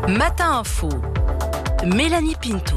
Matin Info, Mélanie Pinto.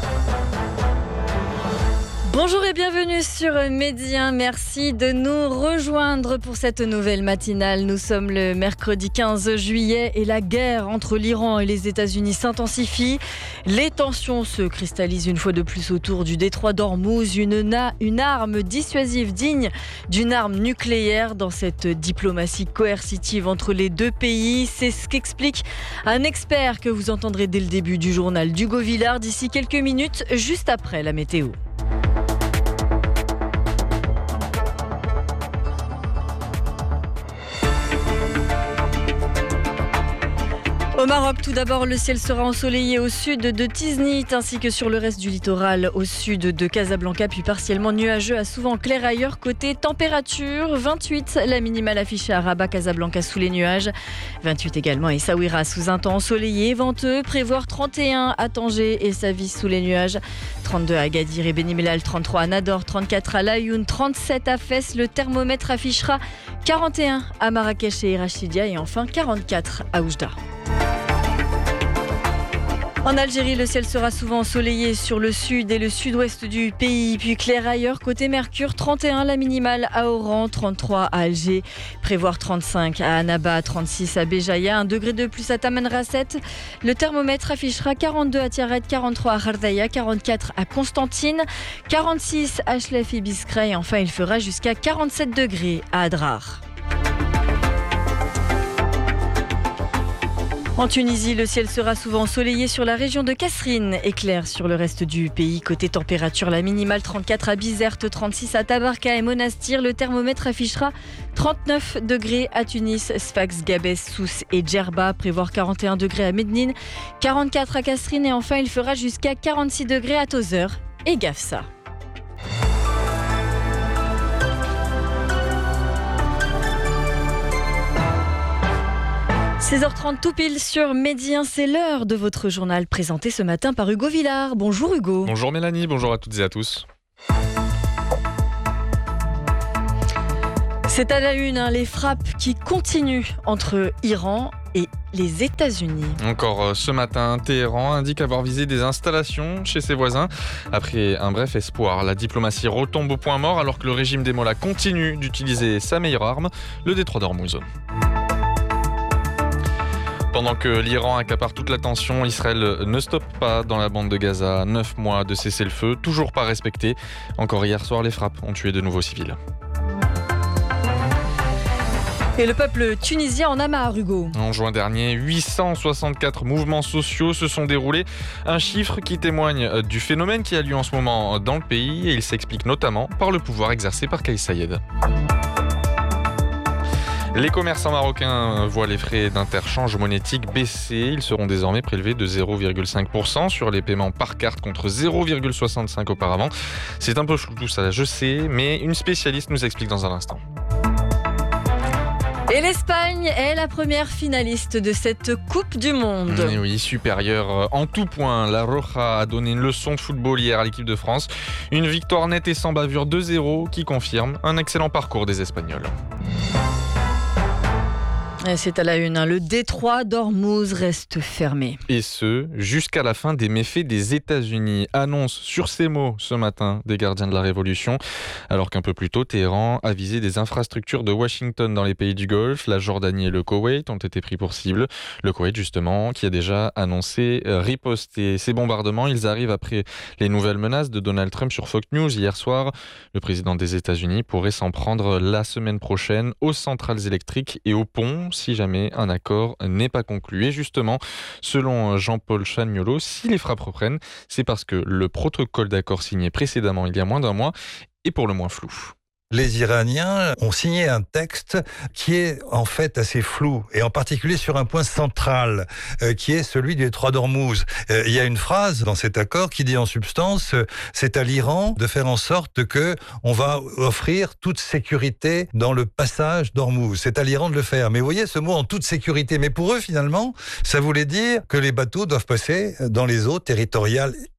Bonjour et bienvenue sur Midi 1. Merci de nous rejoindre pour cette nouvelle matinale. Nous sommes le mercredi 15 juillet et la guerre entre l'Iran et les États-Unis s'intensifie. Les tensions se cristallisent une fois de plus autour du détroit d'Ormuz, une arme dissuasive digne d'une arme nucléaire dans cette diplomatie coercitive entre les deux pays. C'est ce qu'explique un expert que vous entendrez dès le début du journal d'Hugo Villard d'ici quelques minutes, juste après la météo. Au Maroc, tout d'abord, le ciel sera ensoleillé au sud de Tiznit ainsi que sur le reste du littoral au sud de Casablanca, puis partiellement nuageux à souvent clair ailleurs. Côté température, 28, la minimale affichée à Rabat, Casablanca sous les nuages. 28 également à Essaouira sous un temps ensoleillé et venteux. Prévoir 31 à Tanger et Savis sous les nuages. 32 à Agadir et Beni Mellal, 33 à Nador, 34 à Laayoune, 37 à Fès. Le thermomètre affichera 41 à Marrakech et Rachidia et enfin 44 à Oujda. En Algérie, le ciel sera souvent ensoleillé sur le sud et le sud-ouest du pays, puis clair ailleurs. Côté Mercure, 31 la minimale à Oran, 33 à Alger, prévoir 35 à Annaba, 36 à Béjaïa, 1 degré de plus à Tamanrasset. Le thermomètre affichera 42 à Tiaret, 43 à Khardaïa, 44 à Constantine, 46 à Chlef et Biskra et enfin il fera jusqu'à 47 degrés à Adrar. En Tunisie, le ciel sera souvent ensoleillé sur la région de Kasserine et clair sur le reste du pays. Côté température, la minimale 34 à Bizerte, 36 à Tabarka et Monastir. Le thermomètre affichera 39 degrés à Tunis, Sfax, Gabès, Sousse et Djerba. Prévoir 41 degrés à Mednine, 44 à Kasserine et enfin il fera jusqu'à 46 degrés à Tozeur et Gafsa. 16h30 tout pile sur Midi 1, c'est l'heure de votre journal présenté ce matin par Hugo Villard. Bonjour Hugo. Bonjour Mélanie, bonjour à toutes et à tous. C'est à la une, les frappes qui continuent entre Iran et les États-Unis. Encore ce matin, Téhéran indique avoir visé des installations chez ses voisins. Après un bref espoir, la diplomatie retombe au point mort alors que le régime des Mollahs continue d'utiliser sa meilleure arme, le détroit d'Ormuz. Pendant que l'Iran accapare toute l'attention, Israël ne stoppe pas dans la bande de Gaza. 9 mois de cessez-le-feu, toujours pas respecté. Encore hier soir, les frappes ont tué de nouveaux civils. Et le peuple tunisien en a marre, Hugo. En juin dernier, 864 mouvements sociaux se sont déroulés. Un chiffre qui témoigne du phénomène qui a lieu en ce moment dans le pays. Et il s'explique notamment par le pouvoir exercé par Kais Saied. Les commerçants marocains voient les frais d'interchange monétique baisser. Ils seront désormais prélevés de 0,5% sur les paiements par carte contre 0,65% auparavant. C'est un peu flou tout ça, je sais, mais une spécialiste nous explique dans un instant. Et l'Espagne est la première finaliste de cette Coupe du Monde. Oui, supérieure en tout point. La Roja a donné une leçon de football hier à l'équipe de France. Une victoire nette et sans bavure 2-0 qui confirme un excellent parcours des Espagnols. C'est à la une, le détroit d'Ormuz reste fermé. Et ce, jusqu'à la fin des méfaits des États-Unis. Annonce sur ces mots ce matin des gardiens de la Révolution. Alors qu'un peu plus tôt, Téhéran a visé des infrastructures de Washington dans les pays du Golfe. La Jordanie et le Koweït ont été pris pour cible. Le Koweït, justement, qui a déjà annoncé riposter. Ces bombardements, ils arrivent après les nouvelles menaces de Donald Trump sur Fox News hier soir. Le président des États-Unis pourrait s'en prendre la semaine prochaine aux centrales électriques et aux ponts, si jamais un accord n'est pas conclu. Et justement, selon Jean-Paul Chagnolot, si les frappes reprennent, c'est parce que le protocole d'accord signé précédemment il y a moins d'un mois est pour le moins flou. Les Iraniens ont signé un texte qui est en fait assez flou, et en particulier sur un point central, qui est celui du détroit d'Ormuz. Il y a une phrase dans cet accord qui dit en substance, c'est à l'Iran de faire en sorte que on va offrir toute sécurité dans le passage d'Ormuz. C'est à l'Iran de le faire. Mais vous voyez ce mot en toute sécurité. Mais pour eux, finalement, ça voulait dire que les bateaux doivent passer dans les eaux territoriales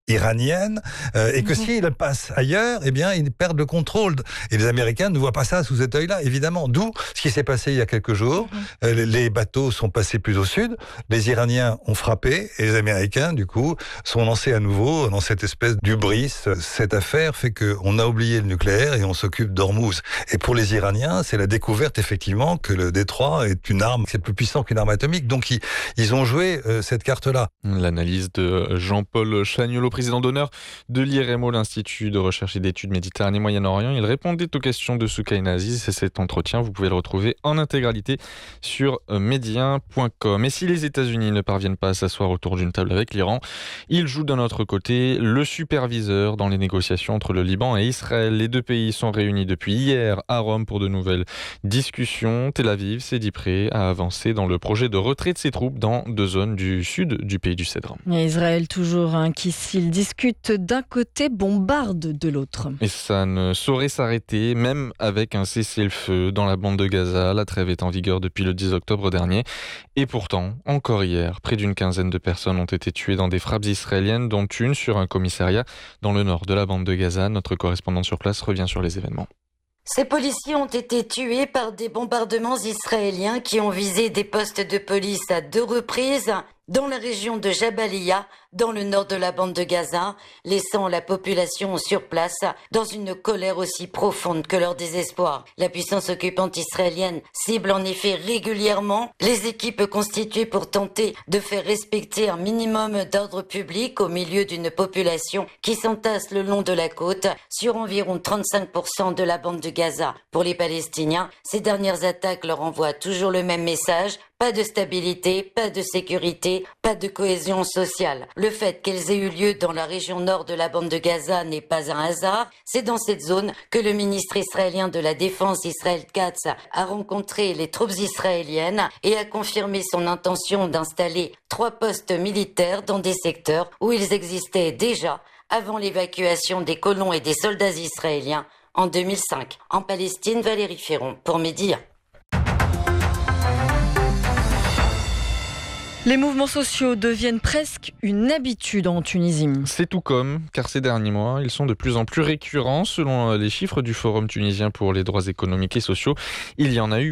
iranienne, et que s'ils passent ailleurs, eh bien, ils perdent le contrôle. Et les Américains ne voient pas ça sous cet œil-là, évidemment. D'où ce qui s'est passé il y a quelques jours. Les bateaux sont passés plus au sud, les Iraniens ont frappé, et les Américains, du coup, sont lancés à nouveau dans cette espèce d'hubris. Cette affaire fait qu'on a oublié le nucléaire et on s'occupe d'Ormuz. Et pour les Iraniens, c'est la découverte, effectivement, que le détroit est une arme, c'est plus puissant qu'une arme atomique. Donc, ils ont joué cette carte-là. L'analyse de Jean-Paul Chagnolot, président d'honneur de l'IREMO, l'Institut de recherche et d'études Méditerranée-Moyen-Orient. Il répondait aux questions de Soukaina Aziz, et cet entretien, vous pouvez le retrouver en intégralité sur médien.com. Et si les États-Unis ne parviennent pas à s'asseoir autour d'une table avec l'Iran, ils jouent d'un autre côté le superviseur dans les négociations entre le Liban et Israël. Les deux pays sont réunis depuis hier à Rome pour de nouvelles discussions. Tel Aviv s'est dit prêt à avancer dans le projet de retrait de ses troupes dans 2 zones du sud du pays du Cèdre. Et Israël toujours qui, s'il discute d'un côté, bombarde de l'autre. Et ça ne saurait s'arrêter, même avec un cessez-le-feu dans la bande de Gaza. La trêve est en vigueur depuis le 10 octobre dernier. Et pourtant, encore hier, près d'une quinzaine de personnes ont été tuées dans des frappes israéliennes, dont une sur un commissariat dans le nord de la bande de Gaza. Notre correspondante sur place revient sur les événements. Ces policiers ont été tués par des bombardements israéliens qui ont visé des postes de police à 2 reprises dans la région de Jabalia, dans le nord de la bande de Gaza, laissant la population sur place dans une colère aussi profonde que leur désespoir. La puissance occupante israélienne cible en effet régulièrement les équipes constituées pour tenter de faire respecter un minimum d'ordre public au milieu d'une population qui s'entasse le long de la côte sur environ 35% de la bande de Gaza. Pour les Palestiniens, ces dernières attaques leur envoient toujours le même message: pas de stabilité, pas de sécurité, pas de cohésion sociale. Le fait qu'elles aient eu lieu dans la région nord de la bande de Gaza n'est pas un hasard. C'est dans cette zone que le ministre israélien de la Défense, Israël Katz, a rencontré les troupes israéliennes et a confirmé son intention d'installer 3 postes militaires dans des secteurs où ils existaient déjà avant l'évacuation des colons et des soldats israéliens en 2005. En Palestine, Valérie Ferron pour Média. Les mouvements sociaux deviennent presque une habitude en Tunisie. C'est tout comme, car ces derniers mois, ils sont de plus en plus récurrents. Selon les chiffres du Forum tunisien pour les droits économiques et sociaux, il y en a eu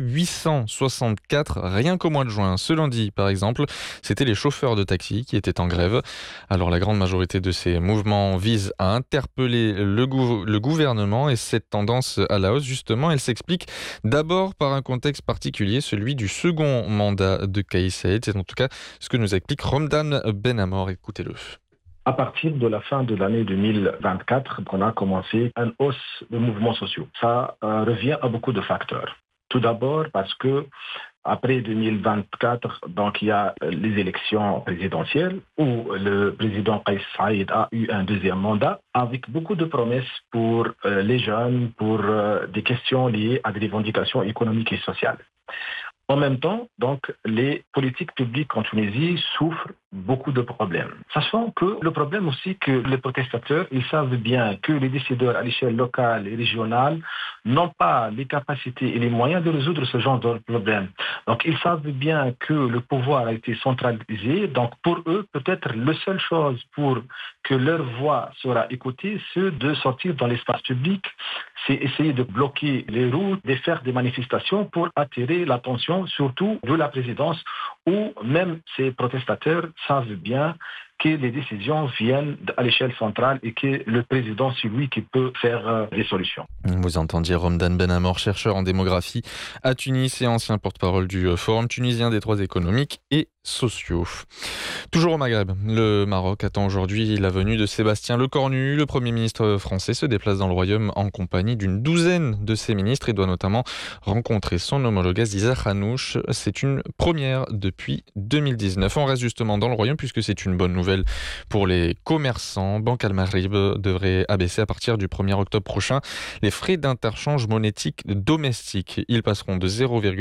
864 rien qu'au mois de juin. Ce lundi, par exemple, c'était les chauffeurs de taxi qui étaient en grève. Alors la grande majorité de ces mouvements vise à interpeller le gouvernement, et cette tendance à la hausse, justement, elle s'explique d'abord par un contexte particulier, celui du second mandat de Kais Saied. C'est en tout cas ce que nous explique Romdan Benamor. Écoutez-le. À partir de la fin de l'année 2024, on a commencé une hausse de mouvements sociaux. Ça revient à beaucoup de facteurs. Tout d'abord parce que après 2024, donc il y a les élections présidentielles où le président Kais Saied a eu un deuxième mandat avec beaucoup de promesses pour les jeunes, pour des questions liées à des revendications économiques et sociales. En même temps, donc, les politiques publiques en Tunisie souffrent beaucoup de problèmes. Sachant que le problème aussi que les protestateurs, ils savent bien que les décideurs à l'échelle locale et régionale n'ont pas les capacités et les moyens de résoudre ce genre de problème. Donc, ils savent bien que le pouvoir a été centralisé. Donc, pour eux, peut-être la seule chose pour que leur voix sera écoutée, c'est de sortir dans l'espace public, c'est essayer de bloquer les routes, de faire des manifestations pour attirer l'attention, surtout de la présidence, où même ces protestateurs savent bien que les décisions viennent à l'échelle centrale et que le président, c'est lui qui peut faire des solutions. Vous entendiez Romdan Benamor, chercheur en démographie à Tunis et ancien porte-parole du Forum tunisien des droits économiques et sociaux. Toujours au Maghreb, le Maroc attend aujourd'hui la venue de Sébastien Lecornu. Le Premier ministre français se déplace dans le Royaume en compagnie d'une douzaine de ses ministres et doit notamment rencontrer son homologue Aziza Khanouch. C'est une première depuis 2019. On reste justement dans le Royaume puisque c'est une bonne nouvelle pour les commerçants. Banque Al Maghrib devrait abaisser à partir du 1er octobre prochain les frais d'interchange monétique domestique. Ils passeront de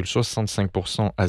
0,65% à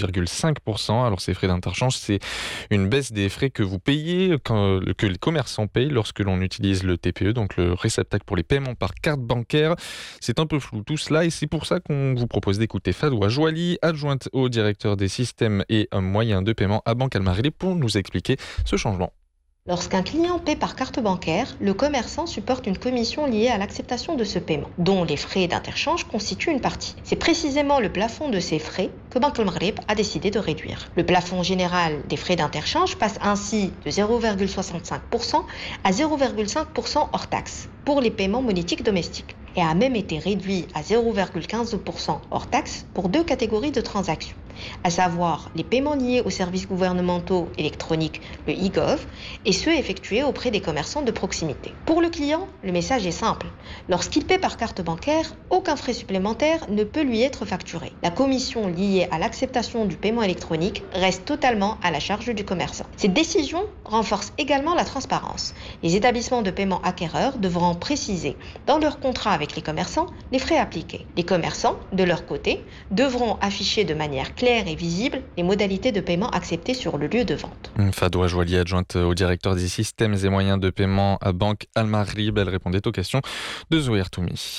0,5%. Alors ces frais d'interchange, c'est une baisse des frais que vous payez, que les commerçants payent lorsque l'on utilise le TPE, donc le réceptacle pour les paiements par carte bancaire. C'est un peu flou tout cela et c'est pour ça qu'on vous propose d'écouter Fadoua Jouali, adjointe au directeur des systèmes et moyens de paiement à Banque Al Maghrib, pour nous expliquer ce changement. Lorsqu'un client paie par carte bancaire, le commerçant supporte une commission liée à l'acceptation de ce paiement, dont les frais d'interchange constituent une partie. C'est précisément le plafond de ces frais que Banque El Maghreb a décidé de réduire. Le plafond général des frais d'interchange passe ainsi de 0,65% à 0,5% hors taxe pour les paiements monétiques domestiques et a même été réduit à 0,15% hors taxe pour 2 catégories de transactions, à savoir les paiements liés aux services gouvernementaux électroniques, le e-gov, et ceux effectués auprès des commerçants de proximité. Pour le client, le message est simple. Lorsqu'il paie par carte bancaire, aucun frais supplémentaire ne peut lui être facturé. La commission liée à l'acceptation du paiement électronique reste totalement à la charge du commerçant. Cette décision renforce également la transparence. Les établissements de paiement acquéreurs devront préciser dans leur contrat avec les commerçants les frais appliqués. Les commerçants, de leur côté, devront afficher de manière claire et visible les modalités de paiement acceptées sur le lieu de vente. Fadoua Jouali, adjointe au directeur des systèmes et moyens de paiement à Banque El Maghreb, elle répondait aux questions de Zouhair Toumi.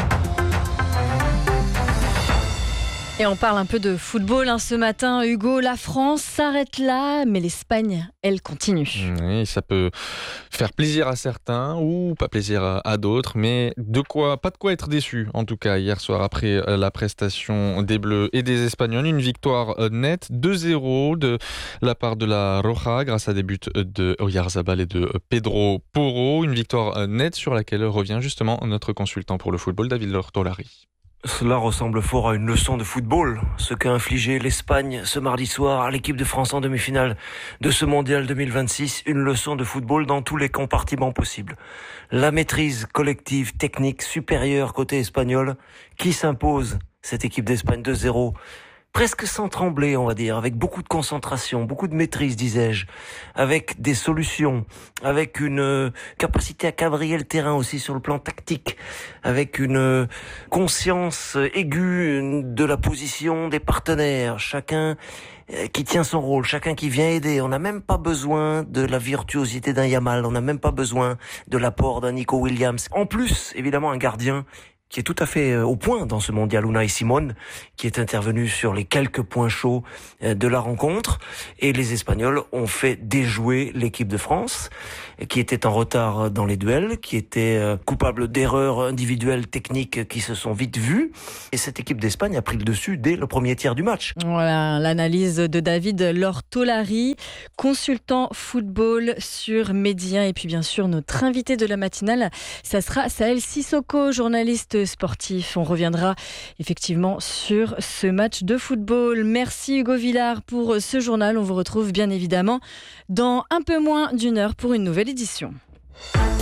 Et on parle un peu de football ce matin. Hugo, la France s'arrête là, mais l'Espagne, elle continue. Oui, ça peut faire plaisir à certains ou pas plaisir à d'autres, mais pas de quoi être déçu. En tout cas, hier soir, après la prestation des Bleus et des Espagnols, une victoire nette, 2-0 de la part de la Roja, grâce à des buts de Oyarzabal et de Pedro Porro. Une victoire nette sur laquelle revient justement notre consultant pour le football, David Lortolari. Cela ressemble fort à une leçon de football, ce qu'a infligé l'Espagne ce mardi soir à l'équipe de France en demi-finale de ce mondial 2026, une leçon de football dans tous les compartiments possibles. La maîtrise collective, technique, supérieure côté espagnol, qui s'impose, cette équipe d'Espagne 2-0, presque sans trembler, on va dire, avec beaucoup de concentration, beaucoup de maîtrise, disais-je, avec des solutions, avec une capacité à quadriller le terrain aussi sur le plan tactique, avec une conscience aiguë de la position des partenaires, chacun qui tient son rôle, chacun qui vient aider. On n'a même pas besoin de la virtuosité d'un Yamal, on n'a même pas besoin de l'apport d'un Nico Williams. En plus, évidemment, un gardien qui est tout à fait au point dans ce mondial, Unai Simon, qui est intervenu sur les quelques points chauds de la rencontre. Et les Espagnols ont fait déjouer l'équipe de France, qui était en retard dans les duels, qui était coupable d'erreurs individuelles techniques qui se sont vite vues. Et cette équipe d'Espagne a pris le dessus dès le premier tiers du match. Voilà, l'analyse de David Lortolari, consultant football sur Média. Et puis bien sûr, notre invité de la matinale, ça sera Saël Sissoko, journaliste sportif. On reviendra effectivement sur ce match de football. Merci Hugo Villard pour ce journal. On vous retrouve bien évidemment dans un peu moins d'1 heure pour une nouvelle édition.